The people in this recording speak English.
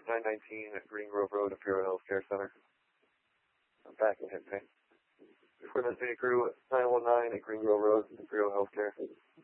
919 at Green Grove Road, Imperial Healthcare Center. I'm back in hip pain. For the city crew, 919 at Green Grove Road, Imperial Healthcare.